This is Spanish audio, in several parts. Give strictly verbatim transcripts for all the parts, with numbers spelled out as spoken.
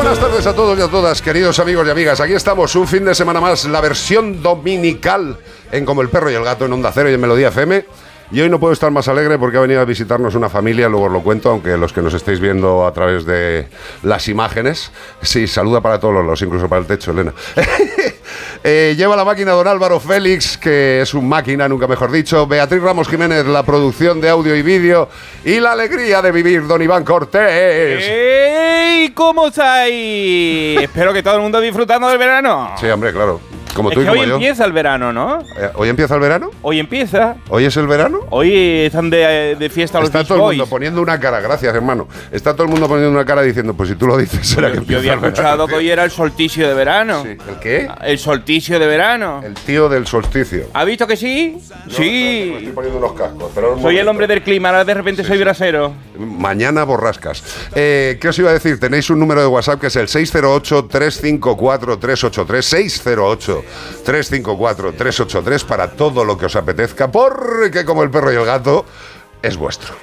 buenas tardes a todos y a todas, queridos amigos y amigas. Aquí estamos, un fin de semana más, la versión dominical en Como el Perro y el Gato en Onda Cero y en Melodía F M. Y hoy no puedo estar más alegre porque ha venido a visitarnos una familia, luego os lo cuento, aunque los que nos estéis viendo a través de las imágenes. Sí, saluda para todos los lados, incluso para el techo, Elena. eh, lleva la máquina don Álvaro Félix, que es un máquina, nunca mejor dicho. Beatriz Ramos Jiménez, la producción de audio y vídeo. Y la alegría de vivir, don Iván Cortés. ¡Ey! ¿Cómo estáis? Espero que todo el mundo disfrutando del verano. Sí, hombre, claro. Como es tú y que como hoy yo. empieza el verano, ¿no? Eh, ¿Hoy empieza el verano? Hoy empieza. ¿Hoy es el verano? Hoy están de, de fiesta los Está Beach todo el Boys. mundo poniendo una cara, gracias hermano. Está todo el mundo poniendo una cara diciendo, pues si tú lo dices, será que Yo empieza había el verano. escuchado que hoy era el solsticio de verano. Sí. ¿El qué? El solsticio de verano. El tío del solsticio. ¿Ha visto que sí? No, sí. me estoy poniendo unos cascos. Pero un Soy el momento. hombre del clima, ahora de repente Sí, soy sí. brasero. Mañana borrascas. Eh, ¿Qué os iba a decir? Tenéis un número de WhatsApp que es el seis cero ocho, tres cinco cuatro, tres ocho tres, seis cero ocho, tres cinco cuatro, tres ocho tres para todo lo que os apetezca, porque como el perro y el gato es vuestro.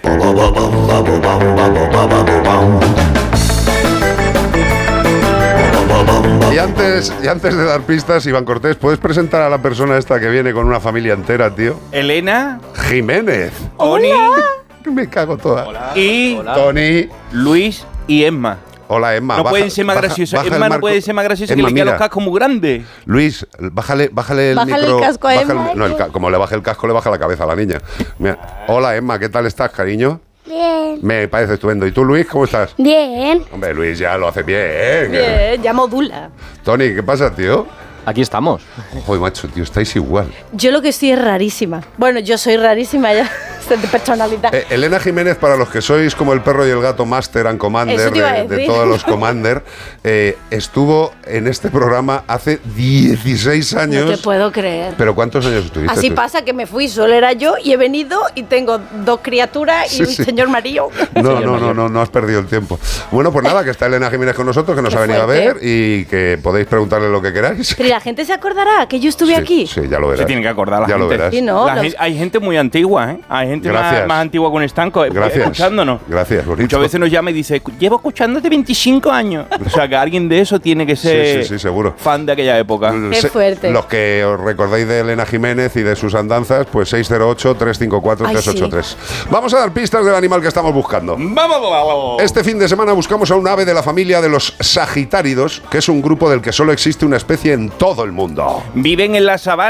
Y antes, y antes de dar pistas, Iván Cortés, ¿puedes presentar a la persona esta que viene con una familia entera, tío? Elena, Jiménez. Tony Me cago toda. y Tony. Luis y Emma. Hola, Emma. No baja- pueden ser más baja- graciosos. baja el Emma no marco. puede ser más graciosa, que Emma, le queda mira. los cascos muy grandes. Luis, bájale, bájale el Bájale micro. el casco a baja el- Emma, no, el ca- como le baje el casco, le baja la cabeza a la niña. Mira. Hola, Emma, ¿qué tal estás, cariño? Bien. Me parece estupendo. ¿Y tú, Luis, cómo estás? Bien. Hombre, Luis ya lo hace bien. Bien, ya modula. Tony, ¿qué pasa, tío? Aquí estamos. Joder, macho, tío, estáis igual. Yo lo que estoy es rarísima. Bueno, yo soy rarísima ya, de personalidad. Eh, Elena Jiménez, para los que sois como el perro y el gato Master and Commander Eso te iba a de, de decir. todos los Commander, eh, estuvo en este programa hace dieciséis años. No te puedo creer. ¿Pero cuántos años estuviste? Así tú? pasa que me fui, solo era yo y he venido y tengo dos criaturas y Sí, un sí. señor marido. No, no, no, no, no has perdido el tiempo. Bueno, pues nada, que está Elena Jiménez con nosotros, que nos Qué ha venido a fuerte. ver y que podéis preguntarle lo que queráis. Pero la gente se acordará que yo estuve Sí, aquí. Sí, ya lo verás. Se tiene que acordar la ya gente. lo verás. Sí, ¿no? La Los- gen- hay gente muy antigua, ¿eh? Hay gente Gracias. más, más antigua que un estanco eh, Gracias. escuchándonos. Gracias, bonito. Muchas veces nos llama y dice, llevo escuchándote veinticinco años. O sea, que alguien de eso tiene que ser Sí, sí, sí, seguro. fan de aquella época. Qué Se- fuerte. Los que os recordáis de Elena Jiménez y de sus andanzas, pues seis cero ocho, tres cinco cuatro, Ay, tres ocho tres. Vamos a dar pistas del animal que estamos buscando. ¡Vamos, vamos, vamos! Este fin de semana buscamos a un ave de la familia de los sagitáridos, que es un grupo del que solo existe una especie en todo el mundo. Viven en la sabana.